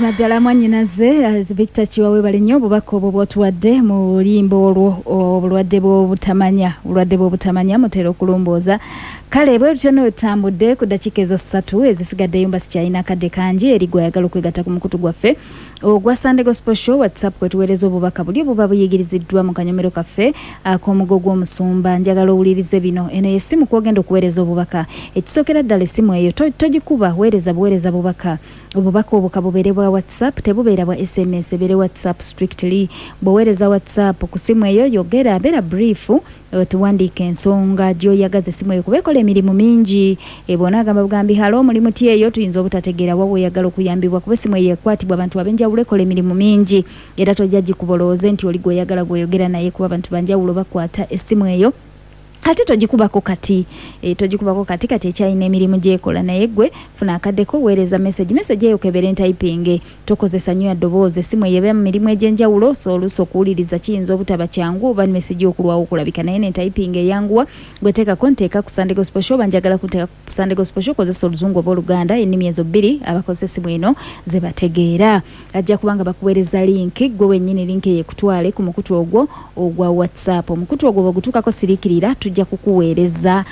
mazima ddala mwannyinaze Victor Chiwawe bali nnyo obubaka obwo bw'otuwadde mu limbo olwo obulwadde bw'obutamanya mutera okulumbooza kale bwe tutyo n'otambudde ku ddakiika ezo 3 ezisigadde yumba sikyalina kadde kangi eri gwe ayagala okwegatta ku mukutu gwaffe ogwa Sunday Gospel Show WhatsApp kwe tuweereza obubaka buli obuba buyigiriziddwa mu kanyomero kaffe ak'omugo gw'omusumba njagala owulirize bino eno yessimu kwogenda okuweereza obubaka ekisookera ddala essimu eyo togikuba weereza bubaka obubaka obwo kabubeere bwa WhatsApp tebubeera bwa SMS ebeere WhatsApp strictly bweweereza WhatsApp ku simu eyo yogera beera brief tuwandiika ensonga gy'oyagaza essimu eyo kuba ekola emirimu mingi ebona agamba bugambi halo mulimu ti eyo tuyinza obutategeera wa weeyagala okuyambibwa kuba essimu eyo ekwatibwa abantu ab'enjawulo ekola emirimu mingi era tojja gikubolooze nti oli gweyagala gweyogera naye kuba abantu banjawulo bakwata essimu eyo ate togikubako kati kati ekyalina emirimu gyekola naye gwe funa akaddeko weereza message eyo kebere typing tokozesa nnyo ddoboozi essimu eyo eba mu mirimu egy'enjawulo so oluusi okuwuliriza kiyinza obutaba kyangu oba message okulwawo okulabika naye ne typing eyanguwa gweteekako nteeka ku Sunday Gospel Show banjagala kuteeka ku Sunday Gospel Show kozesa oluzungu oba Oluganda ennimi ezo bbiri abakozesa essimu eno ze bategeera ajja kubanga bakuweereza link gwe wennyini link eyekutwale ku mukutu ogwo ogwa WhatsApp omukutu ogwo bwegutuukako siriikirira tujja kukuweereza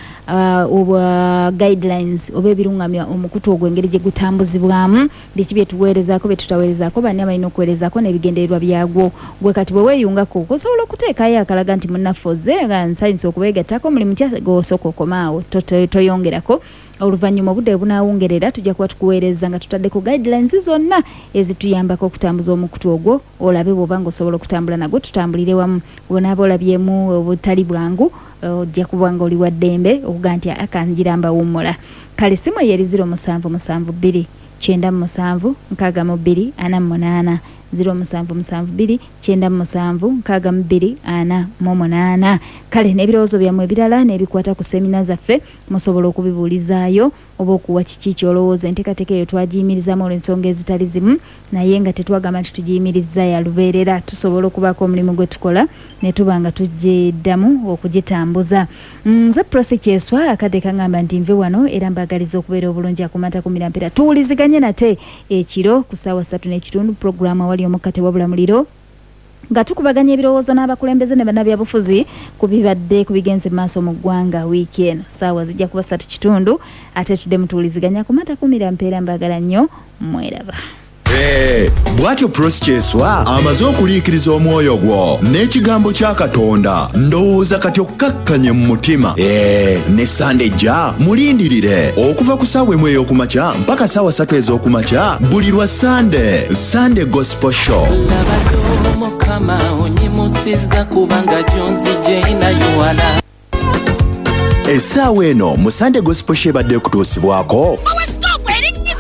guidelines oba ebirungamya omukutu ogwo engeri gye gutambuzibwamu biki bye tuweerezaako bye tutaweerezaako banne abalina okuweerezaako n'ebigendererwa byagwo gwe kati bwe weeyungako osobola okuteekayo akalaga nti munnaffe ozze nga nsanyusa okubeegattako mulimu kyagosooka okomaawo toyongerako oluvannyuma obudde bunaawongerera tujja kuba tukuweereza nga tutaddeko guidelines zonna ezituyambako okutambuza omukutu ogwo olabe bw'oba ng'osobola okutambula nagwo tutambulire wamu bw'onaaba olabyemu obutali bwangu ojja kuba nga oli wa ddembe okuga nti akanjiramba wummula kale simu yeri 0772 97 62 48 0772 97 62 kale n'ebirowoozo byammwe ebirala n'ebikwata ku semina zaffe musobola okubibuulizaayo oba okuwa kiki kyolowooza enteekateeka eyo twagiyimirizaamu olw'ensonga ezitali zimu naye nga tetwagamba nti tugiyimiriza ya lubeerera tusobola okubaako omulimu gwe tukola ne tuba nga tugiddamu okugitambuza nze Prosi Kyeswa akadde kangamba nti nve wano era mbagaliza okubeera obulungi akumata ku mirampera tuwuliziganye nate ekiro ku ssaawa 3:30 puroguramu awali omukka tewabula muliro nga tukubaganya ebirowoozo n'abakulembeze ne bannabyabufuzi ku bibadde ku bigenze maaso mu ggwanga wiiki eno ssaawa zijja kuba 3:30 ate tudde mutuwuliziganya kumata ku mirampera mbagala nnyo mweraba bwatyo Prosi Kyeswa amaze okuliikiriza omwoyo gwo n'ekigambo kya Katonda ndowooza kati okkakkanye mu mutima ne Sunday jja mulindirire okuva ku ssaawa 1 ey'okumakya mpaka ssaawa 3 ez'okumakya buli lwa Sunday Gospel Show Mukama onyimusiza kubanga jonzi jena yuwala essaawa eno mu Sunday Gospel Show ebadde kutuusibwako